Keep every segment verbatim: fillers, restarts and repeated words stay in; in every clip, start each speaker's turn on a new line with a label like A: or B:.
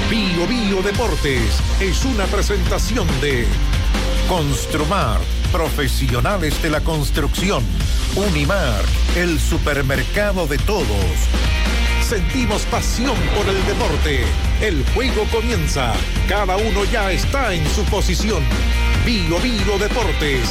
A: Bio Bio Deportes es una presentación de Construmar, profesionales de la construcción. Unimark, el supermercado de todos. Sentimos pasión por el deporte. El juego comienza. Cada uno ya está en su posición. Bio Bio Deportes.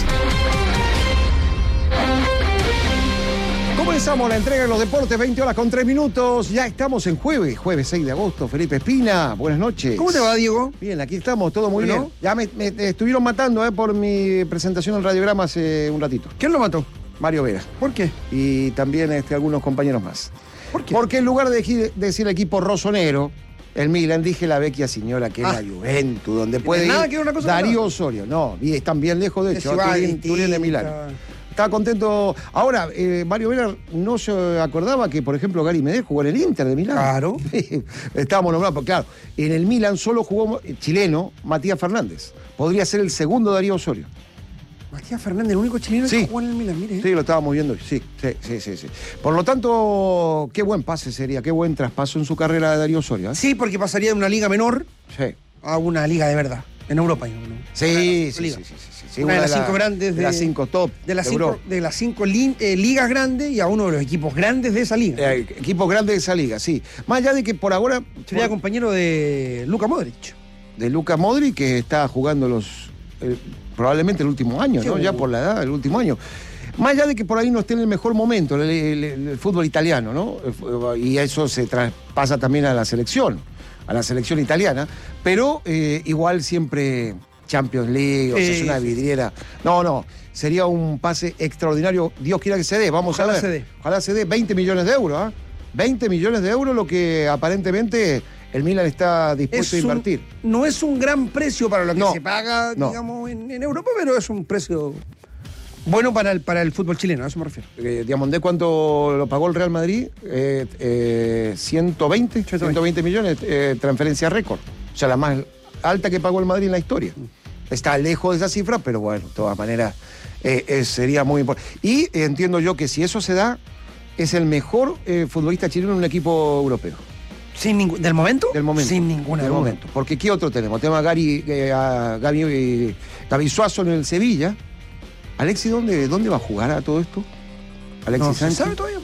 B: Comenzamos la entrega de los deportes, veinte horas con tres minutos. Ya estamos en jueves, jueves seis de agosto. Felipe Espina, buenas noches.
C: ¿Cómo te va, Diego?
B: Bien, aquí estamos, todo muy
C: ¿Bueno?
B: bien. Ya me, me- me estuvieron matando eh, por mi presentación en Radiograma hace un ratito.
C: ¿Quién lo mató?
B: Mario Vera.
C: ¿Por qué?
B: Y también este, algunos compañeros más.
C: ¿Por qué?
B: Porque en lugar de eji- decir equipo rosonero, el Milan, dije la vecchia señora que es
C: Ah.
B: la Juventus, donde puede
C: nada
B: ir
C: que ver una cosa con
B: Darío
C: la
B: Osorio. No, y están bien lejos, de
C: Es
B: hecho,
C: igual,
B: Turín,
C: distinta.
B: Turín de Milán. Estaba contento. Ahora, eh, Mario Vera no se acordaba que, por ejemplo, Gary Medel jugó en el Inter de Milán.
C: Claro.
B: Estábamos nombrados, pero claro, en el Milan solo jugó eh, chileno Matías Fernández. Podría ser el segundo Darío Osorio.
C: Matías Fernández, el único chileno
B: Sí.
C: que jugó en el Milan, mire.
B: Sí, lo estábamos viendo hoy. Sí, sí, sí, sí, sí. Por lo tanto, qué buen pase sería, qué buen traspaso en su carrera de Darío Osorio. ¿eh?
C: Sí, porque pasaría de una liga menor
B: Sí.
C: a una liga de verdad. En Europa. ¿no?
B: Sí, sí,
C: Liga.
B: sí, sí, sí, sí, sí.
C: Una de las cinco grandes
B: de, las cinco top
C: De las
B: de
C: cinco,
B: Europa.
C: de las cinco li- eh, ligas grandes y a uno de los equipos grandes de esa liga.
B: Eh, equipos grandes de esa liga, sí. Más allá de que por ahora
C: Sería
B: por-
C: compañero de Luka Modric.
B: de Luka Modric, que está jugando los eh, probablemente el último año, ¿no?
C: Sí.
B: Ya por la edad, el último año. Más allá de que por ahí no esté en el mejor momento el, el- el- el fútbol italiano, ¿no? Y eso se traspasa también a la selección, a la selección italiana, pero eh, igual siempre Champions League, o sea, es
C: Sí,
B: una
C: sí.
B: vidriera. No, no, sería un pase extraordinario. Dios quiera que se dé, vamos
C: Ojalá
B: a ver.
C: se dé.
B: Ojalá se dé veinte millones de euros, ¿ah? veinte millones de euros, lo que aparentemente el Milan está dispuesto a
C: un-
B: invertir.
C: no es un gran precio para lo que
B: No,
C: se paga,
B: no.
C: digamos, en, en Europa, pero es un precio bueno para el, para el fútbol chileno, a eso me refiero.
B: Eh, Diamondé, ¿cuánto lo pagó el Real Madrid? Eh, eh, ciento veinte, ciento veinte millones, eh, transferencia récord. O sea, la más alta que pagó el Madrid en la historia. Está lejos de esa cifra, pero bueno, de todas maneras eh, eh, sería muy importante. Y eh, entiendo yo que si eso se da, es el mejor eh, futbolista chileno en un equipo europeo.
C: Sin ningún, ¿Del momento?
B: Del momento.
C: Sin ninguna
B: Del
C: duda.
B: momento. Porque ¿qué otro tenemos? Tema Gary, eh, a Gaby, eh, Gaby Suazo en el Sevilla. Alexis, ¿dónde, ¿dónde va a jugar a todo esto? Alexis
C: No se
B: Sánchez.
C: sabe todavía.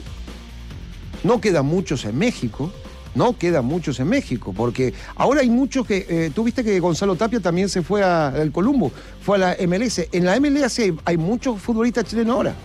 B: No quedan muchos en México, no quedan muchos en México, porque ahora hay muchos que, eh, tú viste que Gonzalo Tapia también se fue a- al Columbo, fue a la M L S. En la M L S hay, hay muchos futbolistas chilenos ahora.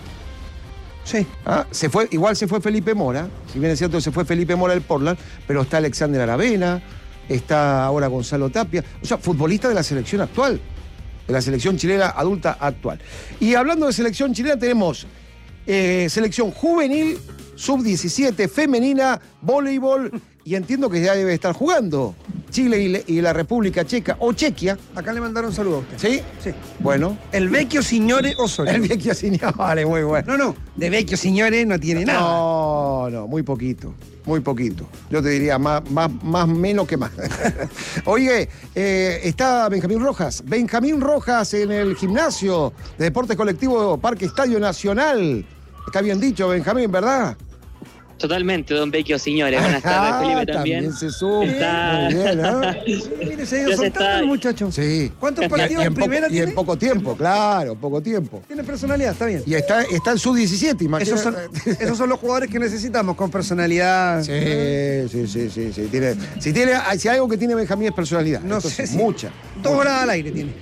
C: Sí.
B: ¿Ah? Se fue, igual se fue Felipe Mora, si bien es cierto se fue Felipe Mora del Portland, pero está Alexander Aravena, está ahora Gonzalo Tapia, o sea, futbolista de la selección actual, de la selección chilena adulta actual. Y hablando de selección chilena tenemos eh, selección juvenil, sub diecisiete, femenina, voleibol, y entiendo que ya debe estar jugando Chile y, le- y la República Checa, o Chequia,
C: Acá le mandaron saludos a usted.
B: ¿sí?
C: Sí.
B: Bueno,
C: El vecchio signore Osorio.
B: el vecchio señor, vale, muy bueno.
C: No, no, de vecchio signore no tiene nada.
B: No, no, muy poquito, muy poquito. Yo te diría más, más, más menos que más. Oye, eh, está Benjamín Rojas. Benjamín Rojas en el gimnasio de Deportes Colectivo Parque Estadio Nacional. Está bien dicho, Benjamín, ¿verdad?
D: Totalmente, don Vecchio, señores. Buenas tardes,
B: Ah,
D: Felipe, también.
B: también se supo.
D: Está-
B: Muy bien, ¿ah?
C: Mire, se ha ido
D: Ya se
C: soltando
D: está-
C: el muchacho.
B: Sí.
C: ¿Cuántos
B: Y- y
C: partidos
B: en
C: en
B: poco-
C: primera
B: Y
C: tiene?
B: en poco tiempo, claro, poco tiempo.
C: Tiene personalidad, está bien.
B: Y está, está en sub diecisiete,
C: Esos son,
B: imagínate.
C: esos son los jugadores que necesitamos, con personalidad.
B: Sí, sí, sí, sí, sí. Tiene, si, tiene, si hay algo que tiene Benjamín es personalidad.
C: No
B: Entonces,
C: sé si-
B: mucha.
C: Dos horas al aire tiene.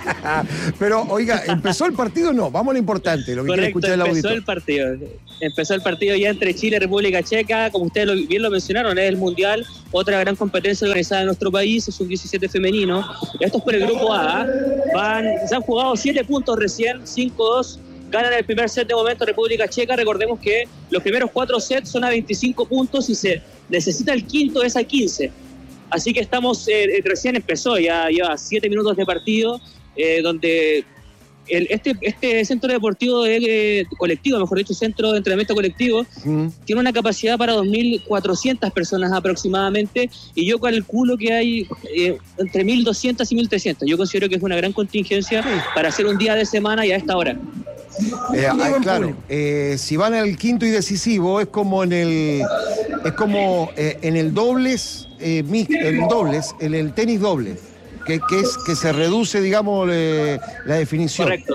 B: Pero, oiga, ¿empezó el partido? No, vamos a lo importante, lo que quiere
D: Correcto,
B: escuchar el
D: empezó
B: auditor.
D: el partido. Empezó el partido ya entre Chile y República Checa. Como ustedes lo- bien lo mencionaron, es el Mundial, otra gran competencia organizada en nuestro país, es un diecisiete femenino. Esto es por el grupo A. Van, se han jugado siete puntos recién, cinco dos. Ganan el primer set de momento República Checa. Recordemos que los primeros cuatro sets son a veinticinco puntos y se necesita el quinto, es a quince. Así que estamos, eh, recién empezó, ya lleva siete minutos de partido, eh, donde el, este, este centro deportivo de, eh, colectivo, mejor dicho, centro de entrenamiento colectivo,
B: Mm.
D: tiene una capacidad para dos mil cuatrocientas personas aproximadamente, y yo calculo que hay eh, entre mil doscientas y mil trescientas. Yo considero que es una gran contingencia para hacer un día de semana y a esta hora.
B: Eh, ah,
C: buen
B: claro,
C: público.
B: eh, si van al quinto y decisivo, es como en el Es como eh, en el dobles, eh, mix- en el dobles, en el tenis doble, que, que es que se reduce, digamos, eh, la definición.
D: Correcto.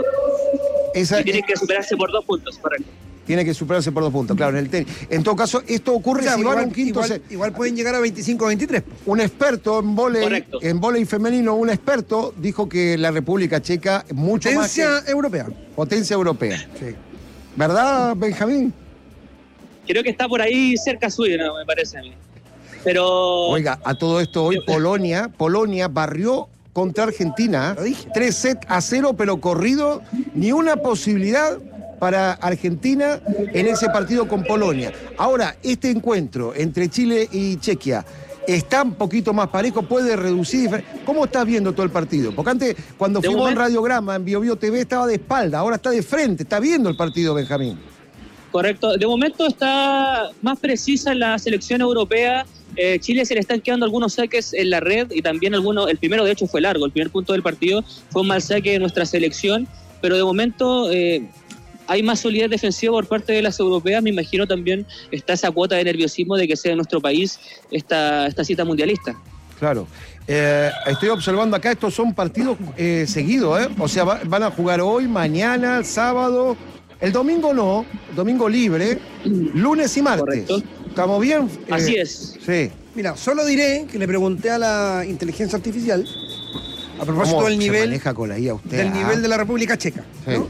B: Esa,
D: Y tienen que superarse por dos puntos, correcto.
B: Tiene que superarse por dos puntos, claro, en el tenis. En todo caso, esto ocurre
C: O sea,
B: si van a
C: igual,
B: un quinto
C: igual,
B: set.
C: igual pueden llegar a veinticinco a veintitrés.
B: Un experto en vóley,
D: Correcto.
B: en vóley femenino, un experto dijo que la República Checa es mucho
C: Potencia
B: más que
C: europea.
B: potencia europea.
C: Sí.
B: ¿Verdad, Benjamín?
D: Creo que está por ahí cerca suyo, ¿no? Me parece a mí. Pero...
B: Oiga, a todo esto hoy Polonia, Polonia barrió contra Argentina.
C: Lo dije.
B: Tres sets a cero, pero corrido, ni una posibilidad para Argentina en ese partido con Polonia. Ahora, este encuentro entre Chile y Chequia está un poquito más parejo, puede reducir. difer- ¿Cómo estás viendo todo el partido? Porque antes, cuando
D: De
B: fuimos en
D: momento-
B: Radiograma, en Bio Bio T V, estaba de espalda, ahora está de frente, está viendo el partido, Benjamín.
D: Correcto. De momento está más precisa en la selección europea. Eh, Chile se le están quedando algunos saques en la red y también algunos, el primero de hecho fue largo, el primer punto del partido fue un mal saque de nuestra selección, pero de momento eh, hay más solidez defensiva por parte de las europeas. Me imagino también está esa cuota de nerviosismo de que sea en nuestro país esta, esta cita mundialista.
B: Claro. Eh, estoy observando acá, estos son partidos eh, seguidos, ¿eh? O sea, va- van a jugar hoy, mañana, sábado. El domingo no, domingo libre, lunes y martes.
D: Correcto.
B: ¿Estamos bien?
D: Así
B: Eh,
D: es.
B: Sí.
C: Mira, solo diré que le pregunté a la inteligencia artificial a propósito
B: ¿Cómo
C: del
B: se
C: nivel,
B: maneja con la I A usted?
C: del
B: ah?
C: nivel de la República Checa.
B: Sí.
C: ¿No?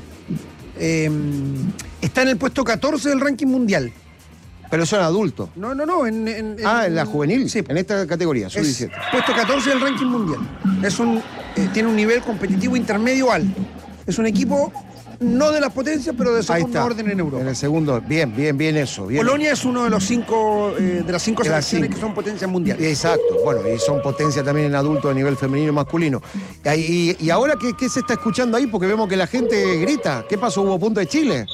C: Eh, está en el puesto catorce del ranking mundial.
B: Pero son adultos.
C: No, no, no. En, en-
B: Ah, en la juvenil.
C: Sí.
B: En esta categoría, sub
C: Es
B: diecisiete.
C: puesto catorce del ranking mundial. Es un, eh, tiene un nivel competitivo intermedio alto. Es un equipo no de las potencias, pero de
B: Ahí
C: segundo
B: está.
C: orden en Europa.
B: En el segundo. Bien, bien, bien eso. Bien.
C: Polonia es uno de los cinco, eh, de las cinco
B: De las
C: selecciones
B: cinco.
C: que son potencias mundiales.
B: Exacto. Bueno, y son potencia también en adultos a nivel femenino y masculino. Y, y ahora, ¿qué, ¿qué se está escuchando ahí? Porque vemos que la gente grita. ¿Qué pasó? ¿Hubo punto de Chile?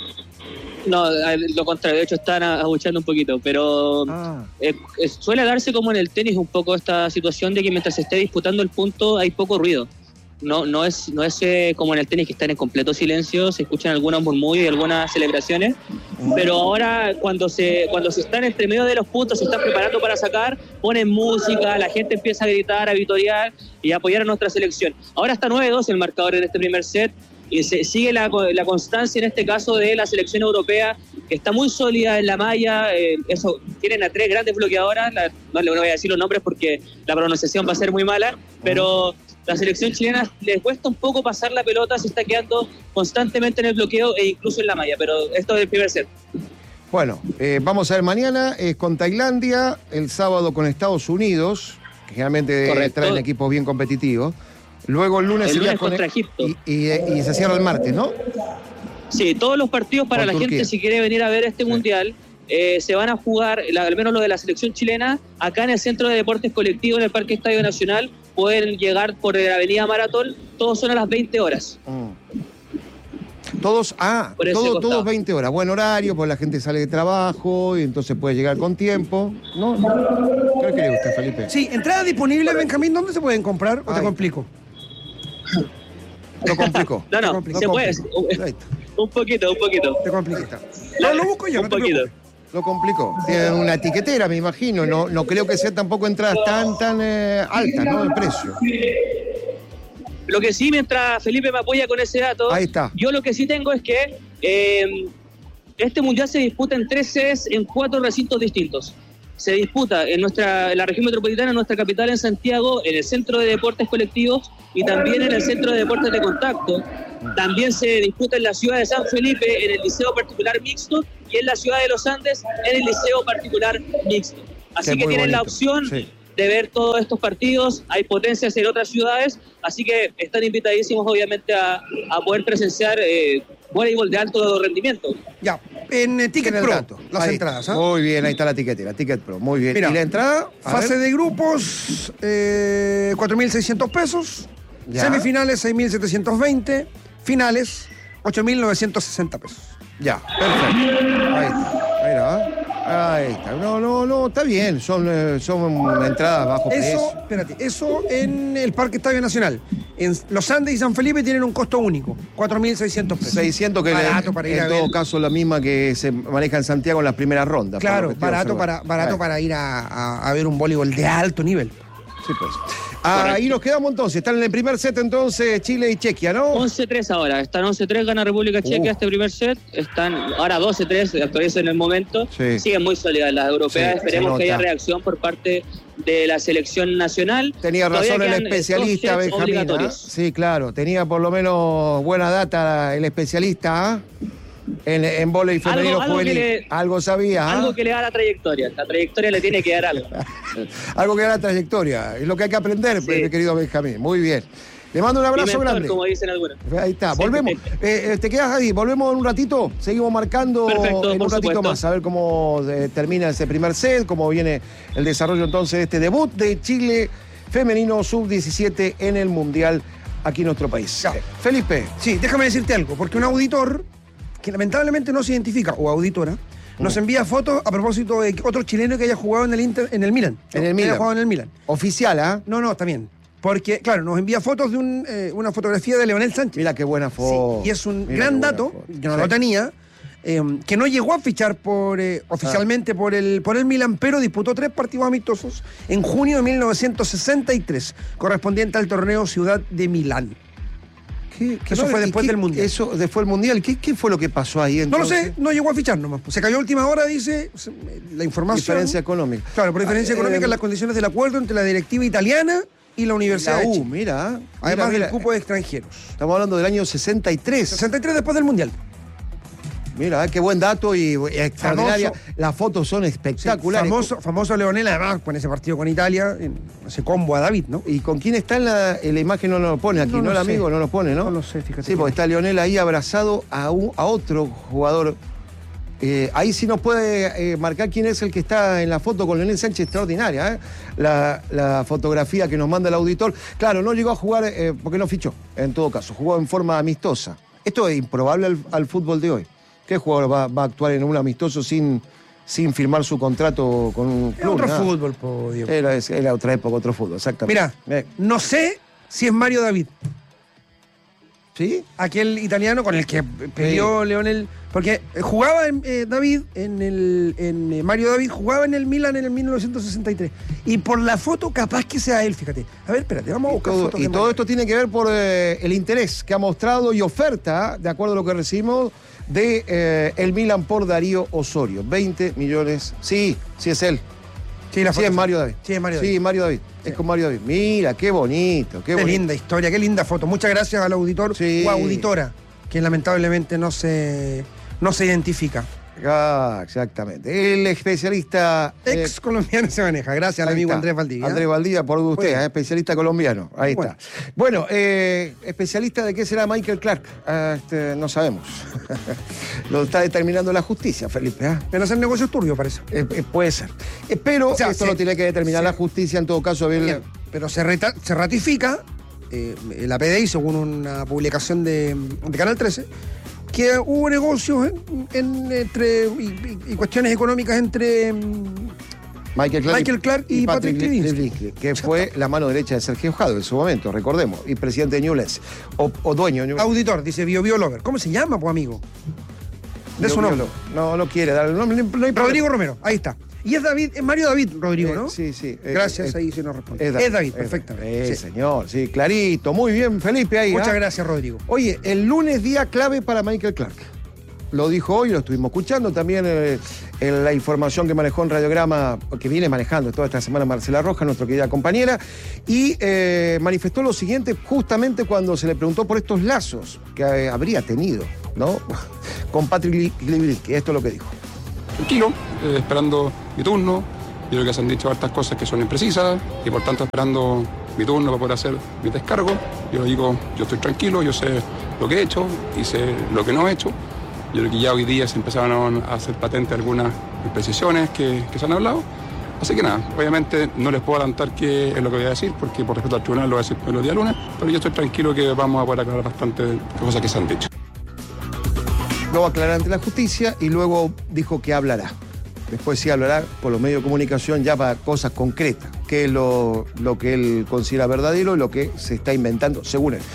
D: No, a- lo contrario, de hecho están a- abucheando un poquito, pero
B: Ah.
D: eh, eh, suele darse como en el tenis un poco esta situación de que mientras se esté disputando el punto hay poco ruido. No, no es, no es eh, como en el tenis que están en completo silencio, se escuchan algunos murmullos y algunas celebraciones, pero ahora cuando se, cuando se están entre medio de los puntos, se están preparando para sacar, ponen música, la gente empieza a gritar, a vitorear y a apoyar a nuestra selección. Ahora está nueve dos el marcador en este primer set y se sigue la, la constancia en este caso de la selección europea, que está muy sólida en la malla. Eh, eso, tienen a tres grandes bloqueadoras, la- no le voy a decir los nombres porque la pronunciación va a ser muy mala, pero la selección chilena les cuesta un poco pasar la pelota, se está quedando constantemente en el bloqueo e incluso en la malla, pero esto es el primer set.
B: Bueno, eh, vamos a ver mañana, es con Tailandia, el sábado con Estados Unidos, que generalmente eh,
D: Correcto.
B: traen equipos bien competitivos. Luego el lunes
D: El
B: sería
D: lunes
B: con
D: contra Egipto.
B: Y, y- y se cierra el martes, ¿no?
D: Sí, todos los partidos para
B: Con
D: la
B: Turquía.
D: gente si quiere venir a ver este
B: Sí.
D: mundial eh, se van a jugar, la- al menos lo de la selección chilena, acá en el Centro de Deportes Colectivos, en el Parque Estadio Nacional. Pueden llegar por la Avenida Maratón, todos son a las veinte horas.
B: Mm. Todos, ah,
D: Por ese
B: todo-
D: costado.
B: todos veinte horas, buen horario, pues la gente sale de trabajo y entonces puede llegar con tiempo. ¿No? ¿Qué le quiere usted, Felipe?
C: Sí, entradas disponibles, Benjamín, ¿dónde se pueden comprar? ¿O te
B: Ay.
C: complico?
B: Lo complicó.
D: No, no,
C: complicó.
D: se
B: Lo
D: puede.
B: complicó. Ahí está.
D: Un poquito, un poquito.
C: Te complico. No, lo busco yo,
D: Un
C: no te
D: poquito.
C: preocupes.
B: Lo complicó. Tiene una etiquetera, me imagino. No, no creo que sea tampoco entradas tan, tan eh, altas, ¿no? El precio.
D: Lo que sí, mientras Felipe me apoya con ese dato,
B: Ahí está.
D: yo lo que sí tengo es que eh, este mundial se disputa en tres sedes en cuatro recintos distintos. Se disputa en nuestra en la región metropolitana, en nuestra capital, en Santiago, en el Centro de Deportes Colectivos y también en el Centro de Deportes de Contacto. También se disputa en la ciudad de San Felipe, en el Liceo Particular Mixto, y en la ciudad de Los Andes, en el Liceo Particular Mixto. Así
B: Qué
D: que
B: muy
D: tienen la
B: bonito.
D: opción
B: Sí.
D: de ver todos estos partidos. Hay potencias en otras ciudades, así que están invitadísimos obviamente a, a poder presenciar eh, voleibol de alto rendimiento.
C: Ya, en eh, Ticket
B: Tiene el
C: Pro,
B: dato.
C: las
B: Ahí.
C: entradas. ¿ah?
B: Muy bien, ahí está la etiquetera, Ticket Pro. Muy bien.
C: Mira,
B: ¿Y la entrada? A
C: Fase
B: ver.
C: de grupos, eh, cuatro mil seiscientos pesos.
B: Ya.
C: Semifinales, seis mil setecientos veinte. Finales, ocho mil novecientos sesenta pesos.
B: Ya, perfecto. Ahí está. Mira, ahí está. No, no, no, está bien. Son, eh, son entradas bajo
C: Eso,
B: precio.
C: espérate, eso en el Parque Estadio Nacional. En Los Andes y San Felipe tienen un costo único, cuatro mil seiscientos pesos.
B: seiscientos que
C: barato
B: le,
C: para ir
B: en
C: a
B: todo
C: ver.
B: caso la misma que se maneja en Santiago en las primeras rondas.
C: Claro, barato, para, barato
B: eh.
C: para ir a, a, a ver un voleibol de alto nivel.
B: Sí, pues. Ah, ahí nos quedamos entonces. Están en el primer set entonces Chile y Chequia, ¿no?
D: once tres ahora, están once tres, gana República Checa
B: Uh.
D: este primer set, están ahora doce tres, actualizan en el momento,
B: Sí.
D: siguen muy sólidas las europeas,
B: Sí,
D: esperemos
B: se
D: que haya
B: nota.
D: reacción por parte de la selección nacional.
B: Tenía razón
D: Todavía
B: el
D: quedan
B: especialista
D: dos sets
B: Benjamín. ¿Ah?
D: obligatorios.
B: Sí, claro. Tenía por lo menos buena data el especialista ¿ah? en, en vóley femenino
D: Algo- algo
B: juvenil.
D: que le-
B: algo sabía. ¿ah?
D: Algo que le da la trayectoria, la trayectoria le tiene que dar algo.
B: Algo que da la trayectoria. Es lo que hay que aprender,
D: Sí.
B: mi querido Benjamín. Muy bien. Le mando un abrazo
D: Pimentor,
B: grande.
D: como dicen algunos.
B: Ahí está,
D: Sí.
B: volvemos. Eh, eh, ¿Te quedas ahí? ¿Volvemos en un ratito? Seguimos marcando
D: Perfecto,
B: en
D: por
B: un ratito
D: supuesto.
B: más, a ver cómo eh, termina ese primer set, cómo viene el desarrollo entonces de este debut de Chile femenino sub diecisiete en el Mundial aquí en nuestro país.
C: Ya.
B: Eh, Felipe.
C: Sí, déjame decirte algo, porque un auditor, que lamentablemente no se identifica, o auditora, nos envía fotos a propósito de otro chileno que haya jugado en el Inter, en el Milan.
B: En el
C: Que
B: Milan.
C: haya jugado en el Milan.
B: Oficial, ¿ah?
C: No, no, también. Porque, claro, nos envía fotos de un, eh, una fotografía de Leonel Sánchez.
B: Mira qué buena
C: Sí,
B: foto.
C: y es un
B: Mira
C: gran
B: qué buena
C: dato,
B: foto.
C: yo no
B: Sí.
C: lo tenía, eh, que no llegó a fichar por eh, oficialmente por, el, por el Milan, pero disputó tres partidos amistosos en junio de mil novecientos sesenta y tres, correspondiente al torneo Ciudad de Milán.
B: ¿Qué- qué-
C: Eso fue
B: y
C: después
B: qué-
C: del Mundial.
B: Eso después del Mundial. ¿Qué, qué fue lo que pasó ahí
C: No lo
B: entonces?
C: sé, no llegó a fichar nomás. Se cayó a última hora, dice se- la información.
B: Diferencia económica.
C: Claro, por diferencia
B: Ah,
C: económica
B: eh,
C: en las condiciones del acuerdo entre la directiva italiana y la Universidad
B: La
C: de
B: U,
C: Chile.
B: mira.
C: Además
B: mira,
C: del cupo de extranjeros.
B: Estamos hablando del año sesenta y tres.
C: sesenta y tres después del Mundial.
B: Mira, qué buen dato y y extraordinaria.
C: Famoso.
B: Las fotos son
C: Sí,
B: espectaculares.
C: famoso, famoso Leonel, además, con ese partido con Italia, en ese combo a David, ¿no?
B: ¿Y con quién está en la, en la imagen? No lo pone aquí,
C: No
B: ¿no?
C: lo
B: El
C: sé.
B: amigo no lo pone, ¿no?
C: No lo sé, fíjate
B: Sí,
C: que
B: porque
C: no.
B: está Leonel ahí abrazado a, un- a otro jugador. Eh, ahí sí nos puede eh, marcar quién es el que está en la foto con Leonel Sánchez, extraordinaria, ¿eh? La, la fotografía que nos manda el auditor. Claro, no llegó a jugar eh, porque no fichó, en todo caso, jugó en forma amistosa. Esto es improbable al, al fútbol de hoy. ¿Qué jugador va, va a actuar en un amistoso sin, sin firmar su contrato con un
C: Es
B: club?
C: otro
B: Nada.
C: fútbol, po, Diego.
B: Era, era otra época, otro fútbol, exactamente.
C: Mira,
B: Eh,
C: no sé si es Mario David,
B: ¿Sí?
C: aquel italiano con el que peleó Leonel, porque eh, jugaba en, eh, David, en el en, eh, Mario David, jugaba en el Milan en el mil novecientos sesenta y tres. Y por la foto, capaz que sea él, fíjate. A ver, espérate, vamos a
B: Y
C: buscar
B: todo,
C: fotos
B: y
C: de
B: todo
C: Mario.
B: esto tiene que ver por eh, el interés que ha mostrado y oferta, de acuerdo a lo que recibimos, de eh, el Milan por Darío Osorio. veinte millones. Sí, sí es él.
C: Sí, la
B: Sí
C: foto
B: es Mario David.
C: Sí, es Mario
B: Sí,
C: David.
B: Mario David. Es con Mario David. Mira, qué bonito, qué
C: Qué,
B: bonito.
C: linda historia, qué linda foto. Muchas gracias al auditor
B: Sí.
C: o auditora, que lamentablemente no se, no se identifica.
B: Ah, exactamente. El especialista. eh,
C: Ex colombiano se maneja. Gracias al
B: ahí
C: amigo
B: está.
C: Andrés Valdivia.
B: Andrés Valdivia, por usted,
C: Bueno.
B: eh, especialista colombiano. Ahí
C: Bueno.
B: está. Bueno, eh, especialista de qué será Michael Clark. Ah, este, no sabemos. Lo está determinando la justicia, Felipe. ¿ah?
C: Van a hacer negocios turbios, parece.
B: Eh, eh, puede ser. Eh, pero
C: O sea,
B: esto
C: se-
B: lo tiene que determinar
C: se-
B: la justicia, en todo caso. Abel.
C: Bien, pero se, reta- se ratifica, eh, la P D I, según una publicación de, de Canal trece, que hubo negocios en, en- entre, y, y- y cuestiones económicas entre mm,
B: Michael Clark,
C: Michael Clark y Patrick Lewinsky.
B: Lewinsky, que fue la mano derecha de Sergio Jado en su momento, recordemos, y presidente de Newlands, o, o dueño de Newlands.
C: auditor, dice Bio Bio Lover. ¿Cómo se llama, pues, amigo? De su nombre.
B: No, no quiere dar el nombre. No hay problema.
C: Rodrigo Romero, ahí está. Y es David, es Mario David Rodrigo,
B: Eh,
C: ¿no?
B: Sí, sí. eh,
C: Gracias,
B: eh,
C: ahí se nos responde.
B: Es
C: Es
B: David,
C: David, perfectamente.
B: Eh,
C: Sí.
B: señor, sí, clarito. Muy bien, Felipe, ahí.
C: Muchas
B: ¿ah?
C: gracias, Rodrigo.
B: Oye, el lunes día clave para Michael Clark. Lo dijo hoy, lo estuvimos escuchando también eh, en la información que manejó en Radiograma, que viene manejando toda esta semana Marcela Rojas, nuestra querida compañera, y eh, manifestó lo siguiente justamente cuando se le preguntó por estos lazos que eh, habría tenido, ¿no? Con Patrick Lewinsky. Esto es lo que dijo.
E: Tranquilo, eh, esperando mi turno. Yo creo que se han dicho hartas cosas que son imprecisas y por tanto esperando mi turno para poder hacer mi descargo. Yo digo, yo estoy tranquilo, yo sé lo que he hecho y sé lo que no he hecho. Yo creo que ya hoy día se empezaron a hacer patentes algunas imprecisiones que, que se han hablado. Así que nada, obviamente no les puedo adelantar qué es lo que voy a decir, porque por respeto al tribunal lo voy a decir el día lunes, pero yo estoy tranquilo que vamos a poder aclarar bastantes cosas que se han dicho.
B: Lo va a aclarar ante la justicia y luego dijo que hablará. Después sí hablará por los medios de comunicación ya para cosas concretas. qué es lo, lo que él considera verdadero y lo que se está inventando, según él.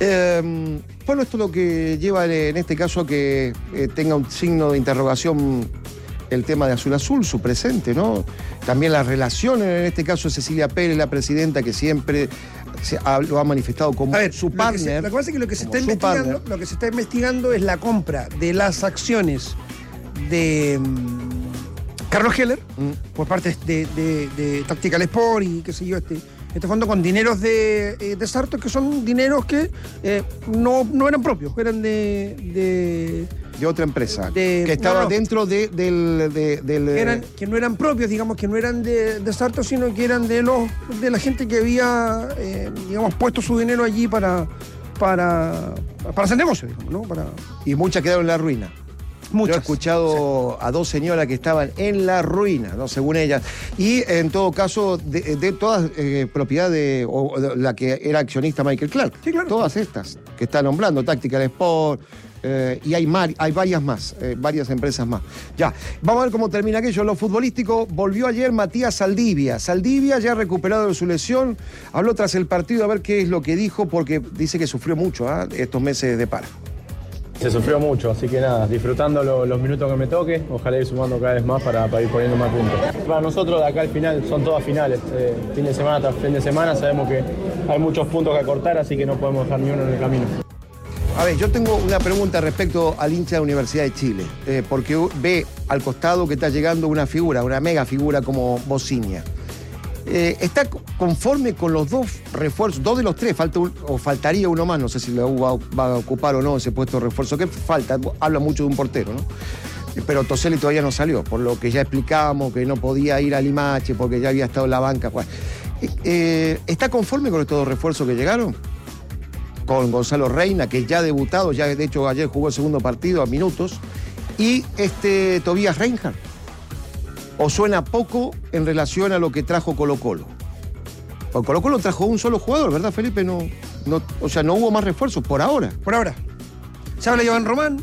B: Eh, bueno, esto es lo que lleva en este caso a que eh, tenga un signo de interrogación el tema de Azul Azul, su presente, ¿no? También las relaciones, en este caso Cecilia Pérez, la presidenta, que siempre se ha, lo ha manifestado como
C: a ver,
B: su
C: lo
B: partner.
C: Que se, lo que pasa es que lo que se está
B: su
C: investigando,
B: partner.
C: lo que se está investigando es la compra de las acciones de um, Carlos Heller
B: Mm.
C: por parte de, de, de Tactical Sport y qué sé yo, este, este fondo con dineros de, eh, de Sartor, que son dineros que eh, no, no eran propios, eran de... de
B: De otra empresa,
C: De-
B: que estaba
C: no, no.
B: dentro de, del... de- del
C: que, eran, que no eran propios, digamos, que no eran de, de Sartor, sino que eran de los de la gente que había, eh, digamos, puesto su dinero allí para, para, para hacer negocio, digamos, ¿no? Para
B: y muchas quedaron en la ruina.
C: muchas.
B: Yo he escuchado a dos señoras que estaban en la ruina, ¿no? Según ellas. Y en todo caso, de, de todas eh, propiedad de, o, de la que era accionista Michael Clark.
C: Sí, claro.
B: Todas estas que está nombrando, Tactical Sport, eh, y hay, mar, hay varias más, eh, varias empresas más. Ya, vamos a ver cómo termina aquello. Lo futbolístico, volvió ayer Matías Saldivia. Saldivia, ya recuperado de su lesión, habló tras el partido a ver qué es lo que dijo, porque dice que sufrió mucho ¿eh? estos meses de para.
F: Se sufrió mucho, así que nada, disfrutando lo- los minutos que me toque, ojalá ir sumando cada vez más para, para ir poniendo más puntos. Para nosotros de acá al final son todas finales, eh, fin de semana tras fin de semana sabemos que hay muchos puntos que acortar, así que no podemos dejar ni uno en el camino.
B: A ver, yo tengo una pregunta respecto al hincha de la Universidad de Chile, eh, porque ve al costado que está llegando una figura, una mega figura como Bociña. Eh, ¿Está conforme con los dos refuerzos, dos de los tres, falta un- o faltaría uno más, no sé si lo va, va a ocupar o no ese puesto de refuerzo? ¿Qué falta? Habla mucho de un portero, ¿no? Eh, Pero Toselli todavía no salió, por lo que ya explicábamos, que no podía ir a Limache porque ya había estado en la banca. Bueno, eh, eh, ¿está conforme con estos dos refuerzos que llegaron? Con Gonzalo Reina, que ya ha debutado, ya de hecho ayer jugó el segundo partido a minutos, y este Tobías Reinhardt. ¿O suena poco en relación a lo que trajo Colo Colo? Porque Colo Colo trajo un solo jugador, ¿verdad, Felipe? No, no, o sea, no hubo más refuerzos por ahora.
C: Por ahora. Se habla de Iván Román.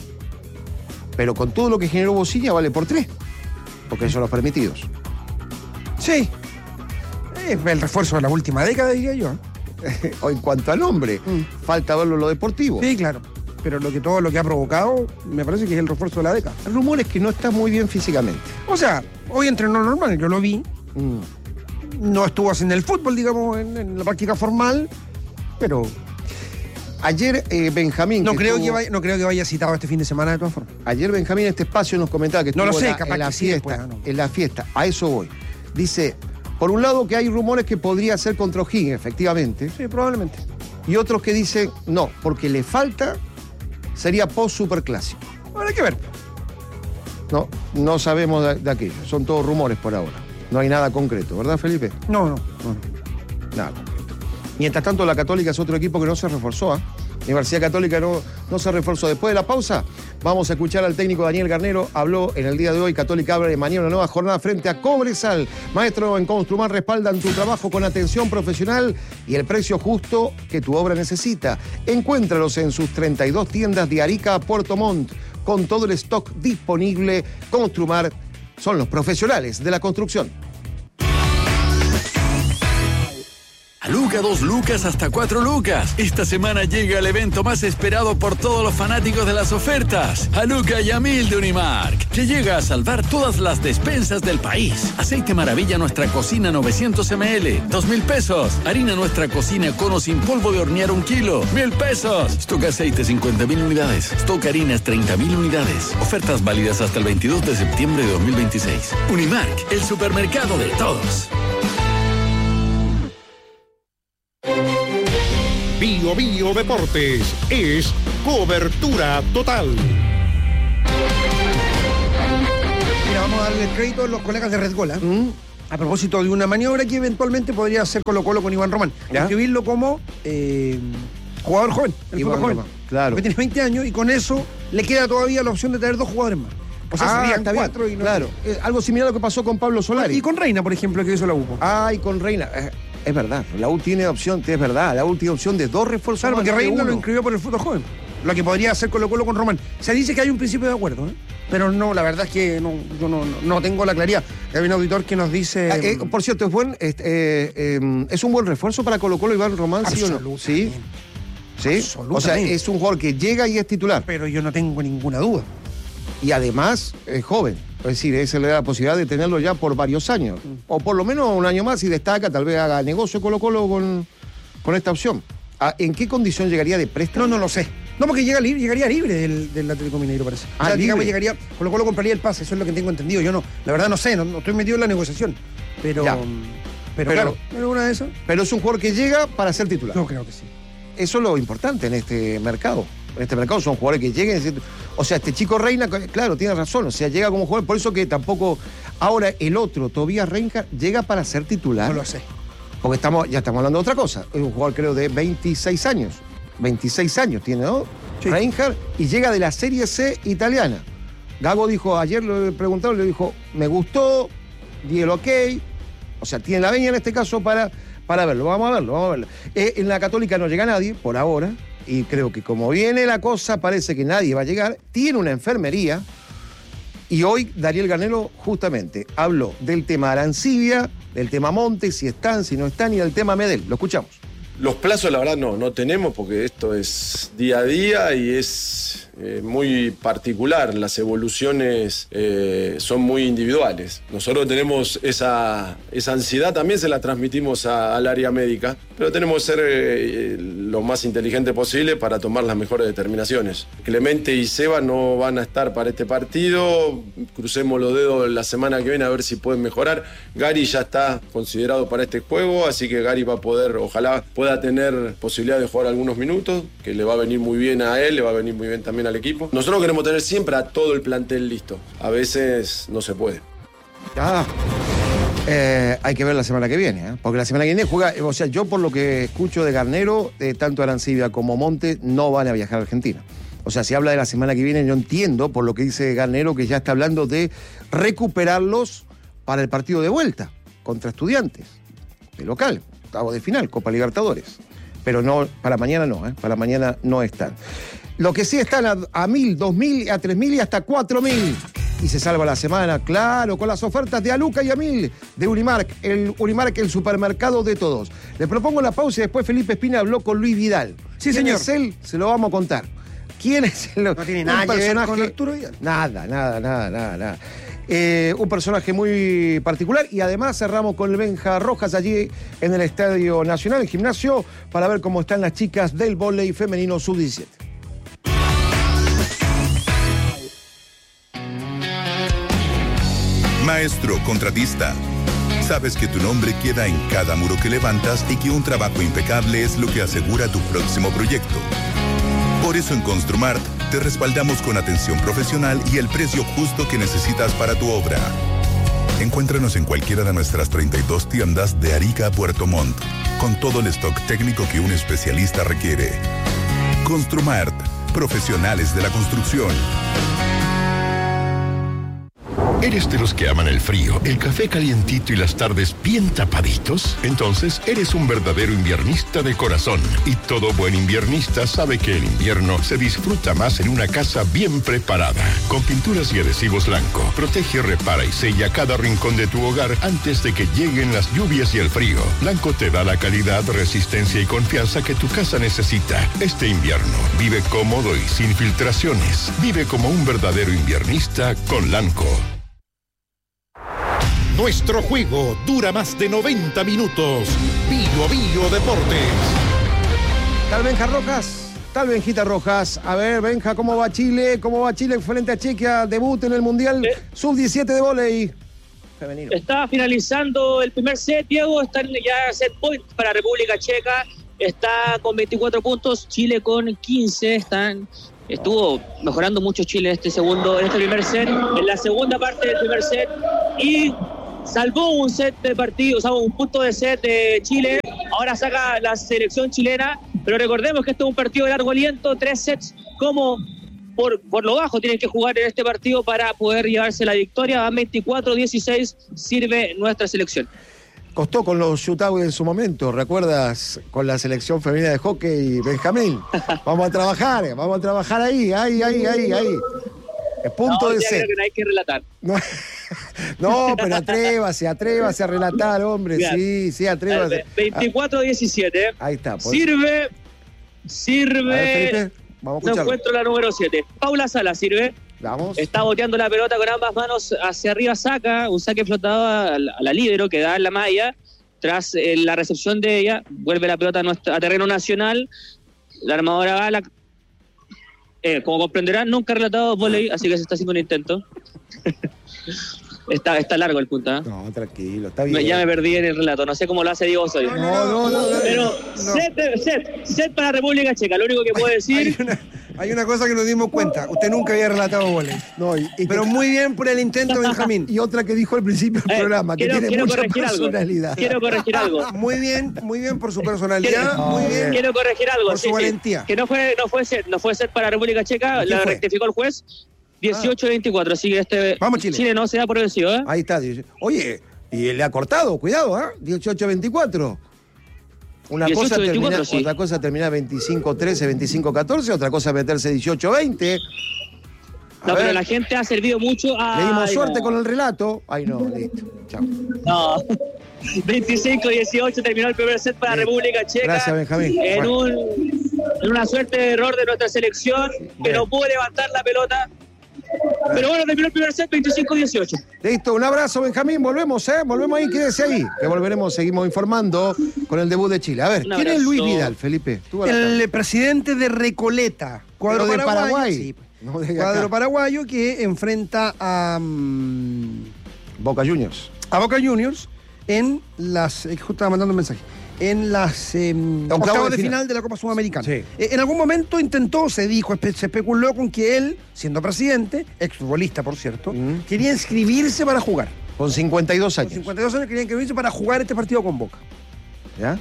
B: Pero con todo lo que generó Bociña vale por tres. Porque son los permitidos.
C: Sí. Es el refuerzo de la última década, diría yo.
B: O en cuanto al nombre,
C: Mm.
B: falta verlo en lo deportivo.
C: Sí, claro. Pero lo que todo lo que ha provocado, me parece que es el refuerzo de la década.
B: El rumor es que no está muy bien físicamente.
C: O sea, hoy entrenó normal, yo lo vi.
B: Mm.
C: No estuvo haciendo el fútbol, digamos, en, en la práctica formal, pero
B: Ayer eh, Benjamín...
C: no
B: que
C: creo,
B: estuvo-
C: que vaya, no creo que vaya citado este fin de semana de todas formas.
B: Ayer Benjamín en este espacio nos comentaba que
C: No
B: estuvo
C: lo sé,
B: en la,
C: capaz
B: en la
C: que sí,
B: fiesta.
C: después, ¿no?
B: En la fiesta, a eso voy. Dice, por un lado que hay rumores que podría ser contra O'Higgins, efectivamente,
C: Sí, probablemente.
B: y otros que dicen no, porque le falta, sería post-superclásico.
C: Habrá que ver.
B: No, no sabemos de, de aquello, son todos rumores por ahora. No hay nada concreto, ¿verdad, Felipe?
C: No, no, no.
B: Nada concreto. Mientras tanto, la Católica es otro equipo que no se reforzó, ¿ah? Universidad Católica no, no se reforzó. Después de la pausa, vamos a escuchar al técnico Daniel Garnero. Habló en el día de hoy, Católica abre mañana una nueva jornada frente a Cobresal. Maestro, en Construmar respaldan tu trabajo con atención profesional y el precio justo que tu obra necesita. Encuéntralos en sus treinta y dos tiendas de Arica a Puerto Montt, con todo el stock disponible. Construmar son los profesionales de la construcción.
G: A Luca, dos lucas hasta cuatro lucas. Esta semana llega el evento más esperado por todos los fanáticos de las ofertas. A Luca y a mil de Unimark, que llega a salvar todas las despensas del país. Aceite Maravilla Nuestra Cocina novecientos mililitros, dos mil pesos. Harina Nuestra Cocina Cono sin polvo de hornear un kilo, mil pesos. Stock Aceite cincuenta mil unidades. Stock Harinas treinta mil unidades. Ofertas válidas hasta el veintidós de septiembre de dos mil veintiséis. Unimark, el supermercado de todos.
A: Bio Bio Deportes es cobertura total.
C: Mira, vamos a darle el crédito a los colegas de Red Gola. A propósito de una maniobra que eventualmente podría hacer Colo Colo con Iván Román.
B: ¿Ya?
C: Inscribirlo como eh, jugador joven, el
B: Iván
C: fútbol joven.
B: Román, claro.
C: Porque tiene veinte años y con eso le queda todavía la opción de tener dos jugadores más. O sea,
B: Ah,
C: serían
B: está bien,
C: cuatro y no.
B: claro. Eh, algo similar a lo que pasó con Pablo Solari.
C: Y con Reina, por ejemplo, que hizo la U. P O.
B: Ay, con Reina. Eh, es verdad, la U tiene opción, es verdad, la U tiene opción de dos refuerzos.
C: Claro,
B: más
C: porque
B: que
C: Reina
B: uno.
C: lo inscribió por el fútbol joven. Lo que podría hacer Colo Colo con Román. Se dice que hay un principio de acuerdo, ¿eh? pero no, la verdad es que no, yo no, no tengo la claridad. Hay un auditor que nos dice...
B: Ah, eh, por cierto, es buen es, eh, eh, es un buen refuerzo para Colo-Colo Iván Román, ¿sí o no? Sí. ¿Sí? O sea, es un jugador que llega y es titular.
C: Pero yo no tengo ninguna duda.
B: Y además es joven. Es decir, esa le da la posibilidad de tenerlo ya por varios años. Mm. O por lo menos un año más, y destaca, tal vez haga negocio Colo-Colo con, con esta opción. ¿En qué condición llegaría de préstamo?
C: No, no lo sé. No, porque llega libre, llegaría libre del, del Atlético Mineiro, parece.
B: Ah,
C: o sea,
B: libre.
C: digamos, llegaría, Colo-Colo compraría el pase, eso es lo que tengo entendido. Yo no, la verdad no sé, no, no estoy metido en la negociación. Pero,
B: ya.
C: pero, pero claro, ¿alguna de esas?
B: Pero es un jugador que llega para ser titular.
C: Yo creo que sí.
B: Eso es lo importante en este mercado. En este mercado son jugadores que lleguen. O sea, este chico Reina, claro, tiene razón. O sea, llega como jugador. Por eso que tampoco. Ahora, el otro, Tobías Reinhardt, llega para ser titular.
C: No lo sé.
B: Porque estamos, ya estamos hablando de otra cosa. Es un jugador, creo, de veintiséis años. veintiséis años tiene, ¿no? Sí. Reinhardt, y llega de la Serie C italiana. Gago dijo, ayer le preguntaron, le dijo, me gustó, di el ok. O sea, tiene la veña en este caso para, para verlo. Vamos a verlo, vamos a verlo. Eh, en la Católica no llega nadie, por ahora. Y creo que como viene la cosa, parece que nadie va a llegar. Tiene una enfermería. Y hoy Dariel Garnero justamente habló del tema Arancibia, del tema Montes, si están, si no están, y del tema Medel. Lo escuchamos.
H: Los plazos, la verdad, no, no tenemos porque esto es día a día y es eh, muy particular. Las evoluciones eh, son muy individuales. Nosotros tenemos esa, esa ansiedad, también se la transmitimos a, al área médica, pero tenemos que ser eh, lo más inteligente posible para tomar las mejores determinaciones. Clemente y Seba no van a estar para este partido. Crucemos los dedos la semana que viene a ver si pueden mejorar. Gary ya está considerado para este juego, así que Gary va a poder, ojalá pueda tener posibilidad de jugar algunos minutos, que le va a venir muy bien a él, le va a venir muy bien también al equipo. Nosotros queremos tener siempre a todo el plantel listo. A veces no se puede.
B: Ah, eh, hay que ver la semana que viene, ¿eh? Porque la semana que viene juega, o sea, yo por lo que escucho de Garnero, eh, tanto Arancibia como Monte no van a viajar a Argentina. O sea, si habla de la semana que viene, yo entiendo, por lo que dice Garnero, que ya está hablando de recuperarlos para el partido de vuelta contra Estudiantes, de local. Octavo de final, Copa Libertadores. Pero no, para mañana no, ¿eh? Para mañana no están. Lo que sí están a, a mil, dos mil, a tres mil y hasta cuatro mil. Y se salva la semana, claro, con las ofertas de Aluca y Amil, de Unimark, el Unimark, el supermercado de todos. Le propongo la pausa y después Felipe Espina habló con Luis Vidal.
C: Sí, señor.
B: ¿Quién es él? Se lo vamos a contar. ¿Quién es él?
C: No tiene nada que ver con Arturo Vidal.
B: Nada, nada, nada, nada, nada. Eh, un personaje muy particular, y además cerramos con el Benja Rojas allí en el Estadio Nacional, el gimnasio, para ver cómo están las chicas del vóley femenino sub diecisiete.
I: Maestro contratista, sabes que tu nombre queda en cada muro que levantas y que un trabajo impecable es lo que asegura tu próximo proyecto. Por eso en Construmart te respaldamos con atención profesional y el precio justo que necesitas para tu obra. Encuéntranos en cualquiera de nuestras treinta y dos tiendas de Arica a Puerto Montt, con todo el stock técnico que un especialista requiere. Construmart, profesionales de la construcción.
J: ¿Eres de los que aman el frío, el café calientito y las tardes bien tapaditos? Entonces eres un verdadero inviernista de corazón. Y todo buen inviernista sabe que el invierno se disfruta más en una casa bien preparada. Con pinturas y adhesivos Lanco, protege, repara y sella cada rincón de tu hogar antes de que lleguen las lluvias y el frío. Lanco te da la calidad, resistencia y confianza que tu casa necesita. Este invierno, vive cómodo y sin filtraciones. Vive como un verdadero inviernista con Lanco.
A: Nuestro juego dura más de noventa minutos. Bio Bio Deportes.
B: Tal Benja Rojas, tal Benjita Rojas. A ver, Benja, ¿cómo va Chile? ¿Cómo va Chile frente a Chequia? Debut en el Mundial eh, sub diecisiete de vóley femenino.
D: Está finalizando el primer set, Diego. Está ya set point para República Checa. Está con veinticuatro puntos, Chile con quince. Están... Estuvo mejorando mucho Chile en este segundo, en este primer set, en la segunda parte del primer set, y salvó un set de partido, o sea, un punto de set de Chile. Ahora saca la selección chilena, pero recordemos que esto es un partido de largo aliento, tres sets como por, por lo bajo tienen que jugar en este partido para poder llevarse la victoria. Van veinticuatro dieciséis, sirve nuestra selección.
B: Costó con los shootouts en su momento, ¿recuerdas? Con la selección femenina de hockey, Benjamín. Vamos a trabajar, vamos a trabajar ahí, ahí, ahí, ahí, ahí. Es punto
D: no,
B: de
D: ya
B: set.
D: creo que no hay que relatar.
B: No, no, pero atrévase, atrévase a relatar, hombre.
D: Bien.
B: Sí, sí, atrévase.
D: veinticuatro a diecisiete.
B: Ahí está. Pues.
D: Sirve.
B: A
D: Sirve.
B: ver, Felipe, vamos a
D: No
B: escucharlo.
D: encuentro la número siete. Paula Sala sirve.
B: Vamos.
D: Está boteando la pelota con ambas manos hacia arriba, saca un saque flotado a la, a la líbero que da en la malla. Tras eh, la recepción de ella, vuelve la pelota a, nuestra, a terreno nacional. La armadora va a la... Eh, como comprenderán, nunca ha relatado volei, así que se está haciendo un intento. está, está largo el punto, ¿eh?
B: No, tranquilo, está bien.
D: Me, ya me perdí en el relato, no sé cómo lo hace Diego Osorio.
B: No, no, no. no, no
D: Pero
B: no.
D: set, set, set para República Checa, lo único que puedo decir...
C: Hay una, hay una cosa que nos dimos cuenta. Usted nunca había relatado goles.
B: No, y, y
C: Pero
B: que-
C: muy bien por el intento, Benjamín.
B: Y otra que dijo al principio del
D: Eh,
B: programa, que
D: quiero-
B: tiene
D: quiero
B: mucha
D: corregir algo.
B: personalidad.
D: Quiero corregir algo.
C: Muy bien, muy bien por su personalidad.
D: Quiero-
C: Muy bien.
D: Quiero corregir algo.
C: Por su
D: sí, sí.
C: valentía.
D: Que no fue, no fue set, no fue set para República Checa,
B: ¿Y qué
D: la
B: fue?
D: rectificó el juez. dieciocho a veinticuatro, así que este
C: Vamos, Chile.
D: Chile no se da por vencido, ¿eh?
B: Ahí está. dice, Oye, y le ha cortado, cuidado, ¿ah? dieciocho a veinticuatro. Una
D: dieciocho
B: cosa, termina,
D: veinticuatro, sí.
B: otra cosa termina veinticinco trece, veinticinco catorce, otra cosa meterse dieciocho veinte. A
D: No,
B: ver,
D: pero la gente ha servido mucho a...
B: le dimos
D: Ay,
B: suerte
D: no.
B: con el relato. Ay, no, listo. Chao.
D: No. veinticinco dieciocho terminó el primer set para
B: Bien.
D: República Checa.
B: Gracias, Benjamín.
D: En,
B: Bueno.
D: un, en una suerte de error de nuestra selección, que
B: Bien.
D: no pudo levantar la pelota. Pero bueno, terminó el primer set veinticinco dieciocho.
B: Listo, un abrazo, Benjamín. Volvemos, ¿eh? Volvemos ahí, quédese ahí. Que volveremos, seguimos informando con el debut de Chile. A ver,
D: Un
B: ¿quién es
D: abrazo.
B: Luis Vidal, Felipe? Tú a la
C: El
B: tarde.
C: presidente de Recoleta, cuadro
B: Pero de
C: paraguayo,
B: Paraguay.
C: sí,
B: No de
C: cuadro
B: acá.
C: paraguayo que enfrenta a, mm,
B: Boca Juniors.
C: a Boca Juniors en las, eh, justo estaba mandando un mensaje, en las eh, octavos de,
B: de
C: final.
B: final
C: de la Copa Sudamericana.
B: Sí.
C: Eh, en algún momento intentó, se dijo, espe- se especuló con que él, siendo presidente, exfutbolista por cierto,
B: Mm.
C: quería inscribirse para jugar.
B: Con cincuenta y dos
C: Con
B: años.
C: cincuenta y dos años quería inscribirse para jugar este partido con Boca.
B: ¿Ya?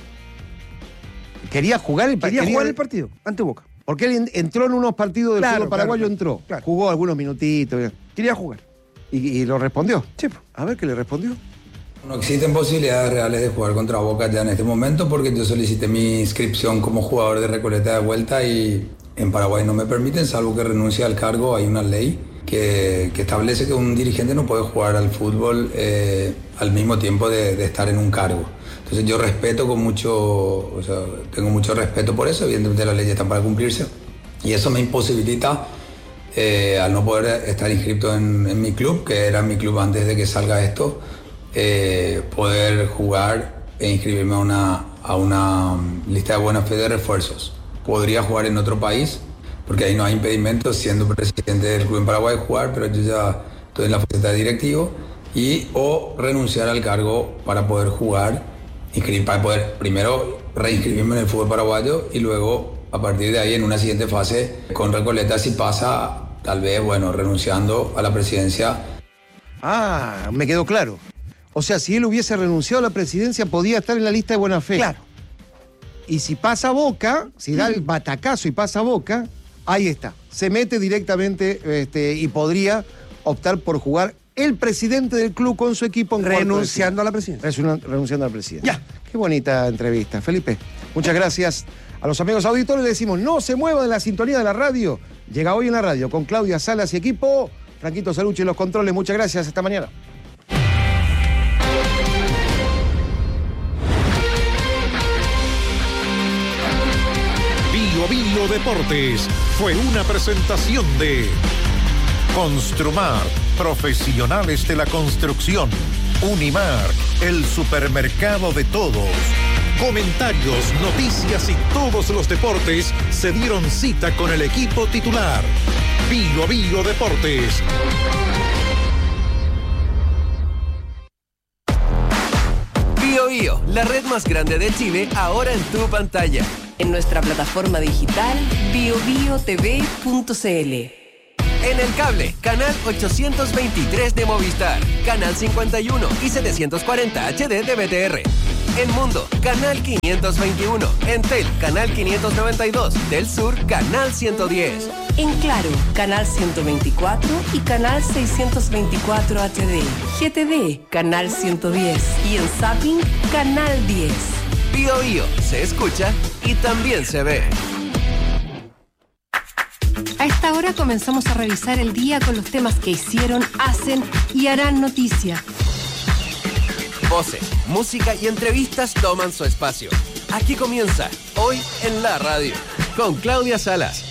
B: Quería jugar el
C: Quería
B: quería-
C: jugar el partido ante Boca.
B: Porque él en- entró en unos partidos del
C: Claro,
B: fútbol paraguayo,
C: claro,
B: entró.
C: claro.
B: Jugó algunos minutitos.
C: Quería jugar.
B: Y, y lo respondió.
C: Sí, po.
B: A ver qué le respondió.
K: No existen posibilidades reales de jugar contra Boca ya en este momento porque yo solicité mi inscripción como jugador de Recoleta de vuelta y en Paraguay no me permiten, salvo que renuncie al cargo. Hay una ley que, que establece que un dirigente no puede jugar al fútbol eh, al mismo tiempo de, de estar en un cargo. Entonces yo respeto con mucho, o sea, tengo mucho respeto por eso, evidentemente las leyes están para cumplirse y eso me imposibilita eh, al no poder estar inscrito en, en mi club, que era mi club antes de que salga esto, eh, poder jugar e inscribirme a una, a una lista de buena fe de refuerzos. Podría jugar en otro país, porque ahí no hay impedimentos, siendo presidente del club en Paraguay, jugar, pero yo ya estoy en la faceta de directivo, y o renunciar al cargo para poder jugar, inscribir, para poder primero reinscribirme en el fútbol paraguayo y luego a partir de ahí en una siguiente fase con Recoleta si pasa, tal vez, bueno, renunciando a la presidencia.
B: Ah, me quedó claro. O sea, si él hubiese renunciado a la presidencia, podía estar en la lista de buena fe.
C: Claro.
B: Y si pasa Boca, si da el batacazo y pasa Boca, ahí está. Se mete directamente este, y podría optar por jugar el presidente del club con su equipo en cuarto de
C: Renunciando a la presidencia.
B: final. Renunciando al presidente.
C: Ya.
B: Qué bonita entrevista. Felipe, muchas gracias. A los amigos auditores le decimos, no se muevan de la sintonía de la radio. Llega Hoy en la Radio con Claudia Salas y equipo. Franquito Salucci en los controles. Muchas gracias. Hasta mañana.
A: Bio Bio Deportes fue una presentación de Construmar, profesionales de la construcción. Unimark, el supermercado de todos. Comentarios, noticias y todos los deportes se dieron cita con el equipo titular. Bio Bio Deportes.
L: Bio Bio, la red más grande de Chile, ahora en tu pantalla.
M: En nuestra plataforma digital bio bio t v punto c l.
L: En el cable, canal ochocientos veintitrés de Movistar, canal cincuenta y uno y setecientos cuarenta H D de B T R. En Mundo, canal quinientos veintiuno. En Tel, canal quinientos noventa y dos. Del Sur, canal ciento diez.
M: En Claro, canal ciento veinticuatro y canal seiscientos veinticuatro H D. G T V, canal ciento diez. Y en Zapping, canal diez.
L: Bio Bio, se escucha y también se ve.
N: A esta hora comenzamos a revisar el día con los temas que hicieron, hacen y harán noticia.
L: Voces, música y entrevistas toman su espacio. Aquí comienza Hoy en la Radio, con Claudia Salas.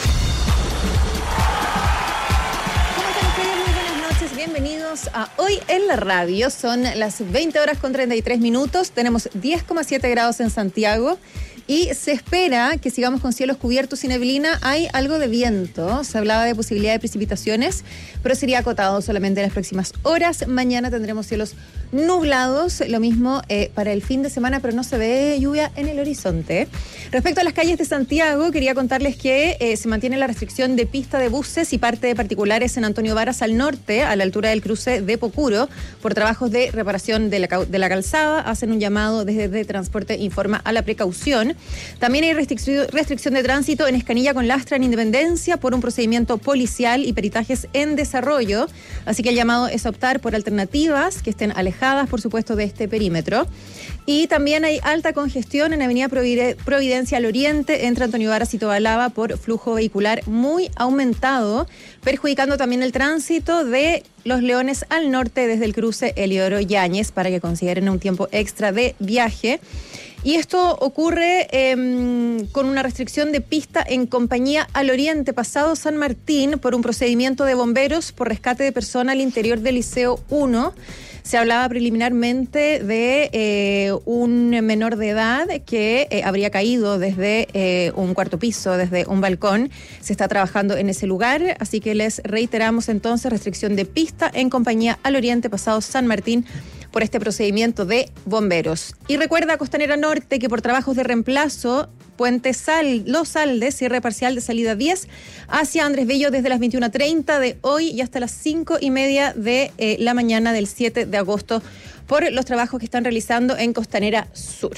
O: ¿Cómo están ustedes? Muy buenas noches, bienvenidos a Hoy en la Radio. Son las veinte horas con treinta y tres minutos, tenemos diez coma siete grados en Santiago. Y se espera que sigamos con cielos cubiertos y neblina. Hay algo de viento, se hablaba de posibilidad de precipitaciones, pero sería acotado solamente en las próximas horas. Mañana tendremos cielos nublados, lo mismo eh, para el fin de semana, pero no se ve lluvia en el horizonte. Respecto a las calles de Santiago, quería contarles que eh, se mantiene la restricción de pista de buses y parte de particulares en Antonio Varas al norte, a la altura del cruce de Pocuro, por trabajos de reparación de la, de la calzada. Hacen un llamado desde de Transporte Informa a la precaución. También hay restricción, restricción de tránsito en Escanilla con Lastra en Independencia por un procedimiento policial y peritajes en desarrollo. Así que el llamado es optar por alternativas que estén alejadas, por supuesto, de este perímetro. Y también hay alta congestión en Avenida Providencia al Oriente entre Antonio Varas y Tobalaba por flujo vehicular muy aumentado, perjudicando también el tránsito de Los Leones al norte desde el cruce Eliodoro Yáñez para que consideren un tiempo extra de viaje. Y esto ocurre eh, con una restricción de pista en Compañía al Oriente, pasado San Martín, por un procedimiento de bomberos por rescate de persona al interior del Liceo uno. Se hablaba preliminarmente de eh, un menor de edad que eh, habría caído desde eh, un cuarto piso, desde un balcón. Se está trabajando en ese lugar, así que les reiteramos entonces restricción de pista en Compañía al Oriente, pasado San Martín, por este procedimiento de bomberos. Y recuerda, Costanera Norte, que por trabajos de reemplazo, Puente Sal, Los Aldes, cierre parcial de salida diez hacia Andrés Bello desde las veintiuna treinta de hoy y hasta las cinco y media de eh, la mañana del siete de agosto por los trabajos que están realizando en Costanera Sur.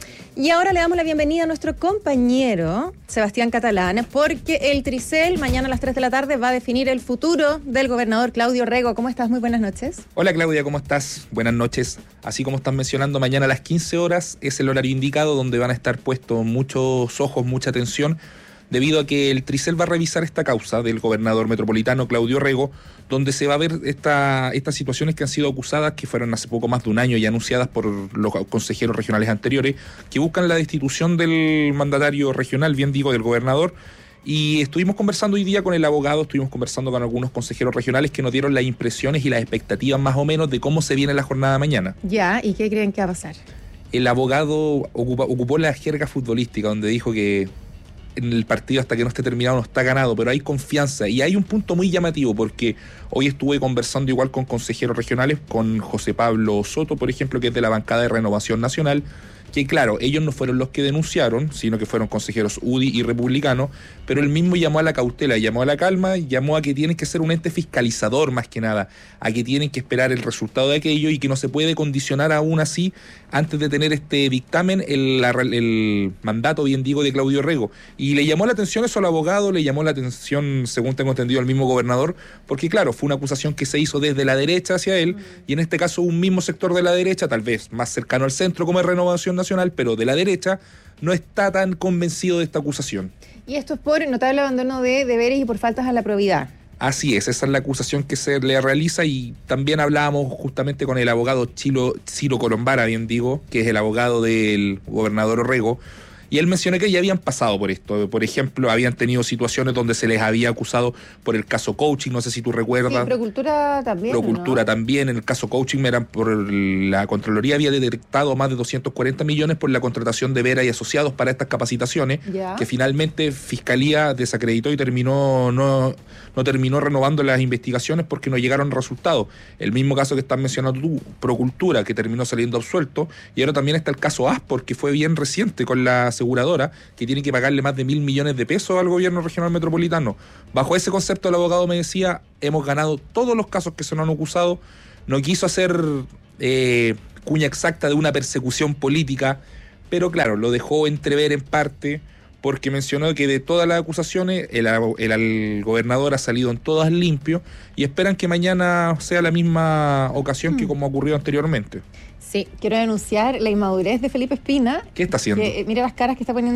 O: Y ahora le damos la bienvenida a nuestro compañero Sebastián Catalán, porque el Tricel mañana a las tres de la tarde va a definir el futuro del gobernador Claudio Rego. ¿Cómo estás? Muy buenas noches.
P: Hola Claudia, ¿cómo estás? Buenas noches. Así como están mencionando, mañana a las quince horas es el horario indicado donde van a estar puestos muchos ojos, mucha atención, debido a que el Tricel va a revisar esta causa del gobernador metropolitano Claudio Rego, donde se va a ver esta, estas situaciones que han sido acusadas, que fueron hace poco más de un año y anunciadas por los consejeros regionales anteriores, que buscan la destitución del mandatario regional, bien digo, del gobernador. Y estuvimos conversando hoy día con el abogado, estuvimos conversando con algunos consejeros regionales que nos dieron las impresiones y las expectativas más o menos de cómo se viene la jornada de mañana.
O: Ya, ¿y qué creen que va a pasar?
P: El abogado ocupa, ocupó la jerga futbolística, donde dijo que en el partido hasta que no esté terminado no está ganado, pero hay confianza y hay un punto muy llamativo porque hoy estuve conversando igual con consejeros regionales, con José Pablo Soto, por ejemplo, que es de la bancada de Renovación Nacional, que claro, ellos no fueron los que denunciaron, sino que fueron consejeros U D I y republicanos, pero él mismo llamó a la cautela, llamó a la calma, llamó a que tienen que ser un ente fiscalizador más que nada, a que tienen que esperar el resultado de aquello y que no se puede condicionar aún así, antes de tener este dictamen, el, el mandato, bien digo, de Claudio Rego. Y le llamó la atención eso al abogado, le llamó la atención, según tengo entendido, al mismo gobernador, porque claro, fue una acusación que se hizo desde la derecha hacia él, y en este caso un mismo sector de la derecha, tal vez más cercano al centro como es Renovación Nacional, pero de la derecha, no está tan convencido de esta acusación.
O: Y esto es por notable abandono de deberes y por faltas a la probidad.
P: Así es, esa es la acusación que se le realiza, y también hablábamos justamente con el abogado Chilo, Ciro Colombara, bien digo, que es el abogado del gobernador Rego, y él mencionó que ya habían pasado por esto. Por ejemplo, habían tenido situaciones donde se les había acusado por el caso coaching, no sé si tú recuerdas.
O: Sí, Procultura también,
P: Procultura
O: ¿no?
P: también, en el caso coaching eran por la Contraloría había detectado más de doscientos cuarenta millones por la contratación de Vera y asociados para estas capacitaciones, ya. que finalmente Fiscalía desacreditó y terminó no, no terminó renovando las investigaciones porque no llegaron resultados. El mismo caso que estás mencionando tú, Procultura, que terminó saliendo absuelto, y ahora también está el caso Aspor, que fue bien reciente con la aseguradora, que tiene que pagarle más de mil millones de pesos al gobierno regional metropolitano. Bajo ese concepto, el abogado me decía, hemos ganado todos los casos que se nos han acusado, no quiso hacer eh, cuña exacta de una persecución política, pero claro, lo dejó entrever en parte, porque mencionó que de todas las acusaciones, el, el, el gobernador ha salido en todas limpio, y esperan que mañana sea la misma ocasión mm. que como ocurrió anteriormente.
O: Sí, quiero denunciar la inmadurez de Felipe Espina.
P: ¿Qué está haciendo?
O: Que, mira las caras que está poniendo